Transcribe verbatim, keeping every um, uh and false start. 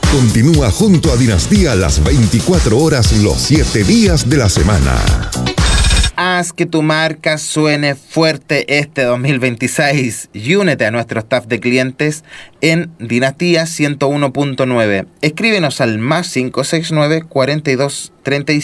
Continúa junto a Dinastía las veinticuatro horas, los siete días de la semana. Haz que tu marca suene fuerte este dos mil veintiséis y únete a nuestro staff de clientes en Dinastía ciento uno punto nueve. Escríbenos al más cinco seis nueve, cuarenta y dos, treinta y